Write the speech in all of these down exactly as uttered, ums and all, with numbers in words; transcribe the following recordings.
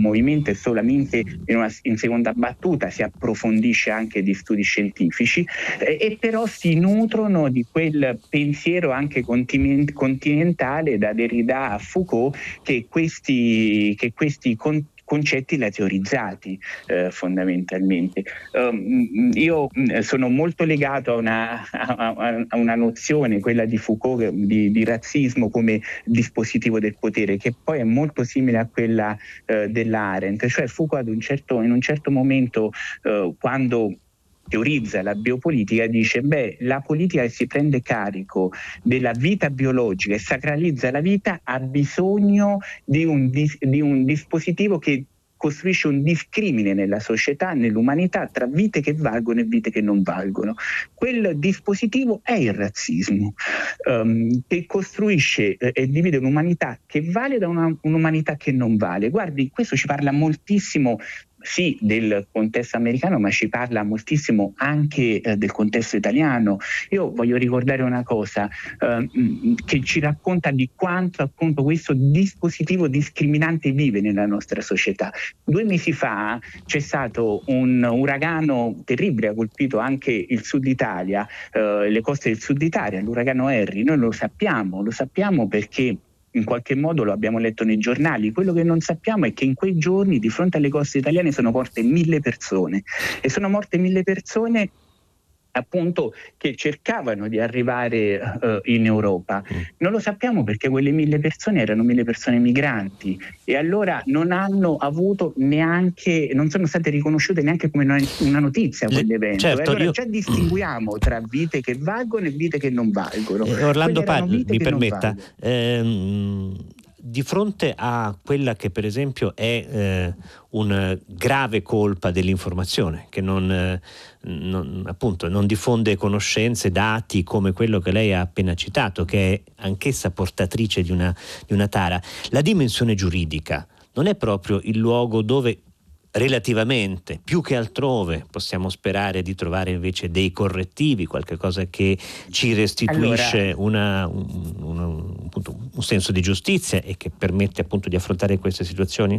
movimento è solamente in, una, in seconda battuta, si approfondisce anche di studi scientifici, eh, e però si nutrono di quel pensiero anche continent- continentale da Derrida a Foucault che questi, che questi con- concetti la teorizzati eh, fondamentalmente. Um, io sono molto legato a una, a, a una nozione, quella di Foucault, di, di razzismo come dispositivo del potere, che poi è molto simile a quella eh, della Arendt. Cioè Foucault ad un certo, in un certo momento, eh, quando teorizza la biopolitica, dice beh, la politica che si prende carico della vita biologica e sacralizza la vita ha bisogno di un, di un dispositivo che costruisce un discrimine nella società, nell'umanità, tra vite che valgono e vite che non valgono. Quel dispositivo è il razzismo, um, che costruisce eh, e divide un'umanità che vale da una, un'umanità che non vale. Guardi, questo ci parla moltissimo sì del contesto americano, ma ci parla moltissimo anche eh, del contesto italiano. Io voglio ricordare una cosa eh, che ci racconta di quanto appunto questo dispositivo discriminante vive nella nostra società. Due mesi fa c'è stato un uragano terribile, ha colpito anche il sud Italia, eh, le coste del sud Italia, l'uragano Harry. Noi lo sappiamo, lo sappiamo perché in qualche modo lo abbiamo letto nei giornali. Quello che non sappiamo è che in quei giorni di fronte alle coste italiane sono morte mille persone e sono morte mille persone appunto che cercavano di arrivare uh, in Europa. Non lo sappiamo perché quelle mille persone erano mille persone migranti e allora non hanno avuto neanche, non sono state riconosciute neanche come una notizia quell'evento. Certo, e allora io... già distinguiamo tra vite che valgono e vite che non valgono. Eh, Orlando Pari, mi permetta, ehm, di fronte a quella che per esempio è eh, una grave colpa dell'informazione, che non, eh, non, appunto, non diffonde conoscenze, dati come quello che lei ha appena citato, che è anch'essa portatrice di una, di una tara, la dimensione giuridica non è proprio il luogo dove relativamente, più che altrove, possiamo sperare di trovare invece dei correttivi, qualche cosa che ci restituisce allora, una, un, un, appunto, un senso di giustizia e che permette appunto di affrontare queste situazioni?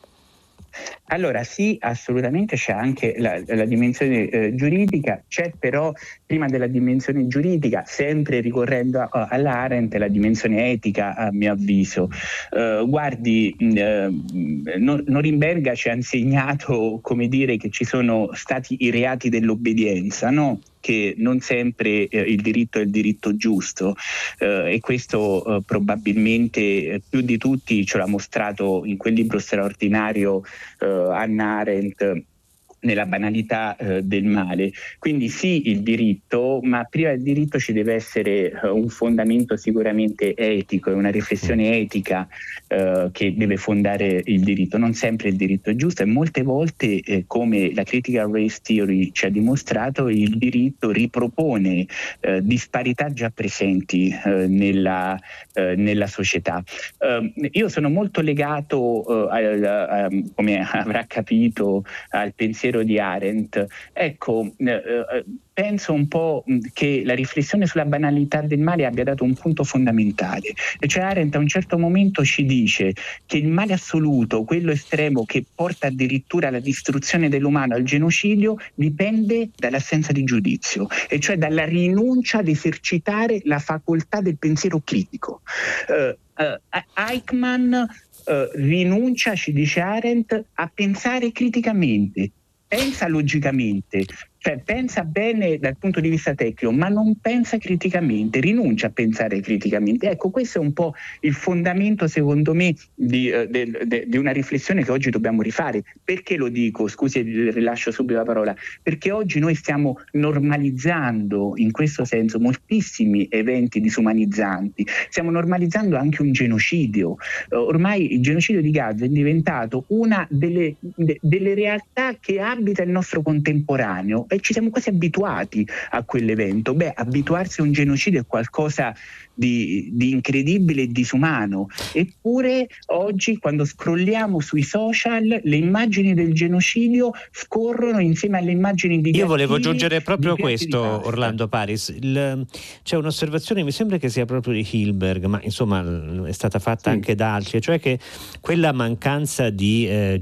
Allora sì, assolutamente c'è anche la, la dimensione eh, giuridica, c'è però prima della dimensione giuridica, sempre ricorrendo a, a, all'Arendt, la dimensione etica a mio avviso. Uh, guardi, uh, Norimberga ci ha insegnato, come dire, che ci sono stati i reati dell'obbedienza, no? Che non sempre eh, il diritto è il diritto giusto eh, e questo eh, probabilmente eh, più di tutti ce l'ha mostrato in quel libro straordinario eh, Hannah Arendt, nella banalità eh, del male. Quindi sì, il diritto, ma prima del diritto ci deve essere eh, un fondamento sicuramente etico e una riflessione etica eh, che deve fondare il diritto. Non sempre il diritto è giusto e molte volte, eh, come la critical race theory ci ha dimostrato, il diritto ripropone eh, disparità già presenti eh, nella, eh, nella società. Eh, io sono molto legato, eh, al, a, come avrà capito, al pensiero di Arendt. Ecco, eh, penso un po' che la riflessione sulla banalità del male abbia dato un punto fondamentale, e cioè Arendt a un certo momento ci dice che il male assoluto, quello estremo che porta addirittura alla distruzione dell'umano, al genocidio, dipende dall'assenza di giudizio, e cioè dalla rinuncia ad esercitare la facoltà del pensiero critico. Uh, uh, Eichmann Uh, rinuncia, ci dice Arendt, a pensare criticamente, pensa logicamente, cioè pensa bene dal punto di vista tecnico, ma non pensa criticamente, rinuncia a pensare criticamente. Ecco, questo è un po' il fondamento, secondo me, di, uh, de, de, di una riflessione che oggi dobbiamo rifare. Perché lo dico? Scusi, rilascio subito la parola. Perché oggi noi stiamo normalizzando, in questo senso, moltissimi eventi disumanizzanti. Stiamo normalizzando anche un genocidio. Uh, ormai il genocidio di Gaza è diventato una delle, de, delle realtà che abita il nostro contemporaneo e ci siamo quasi abituati a quell'evento. Beh, abituarsi a un genocidio è qualcosa di, di incredibile e disumano, eppure oggi quando scrolliamo sui social le immagini del genocidio scorrono insieme alle immagini di Io volevo gattini, aggiungere proprio di piatti questo, di pasta. Orlando Paris. Il, c'è un'osservazione, mi sembra che sia proprio di Hilberg, ma insomma è stata fatta sì. anche da altri, cioè che quella mancanza di eh,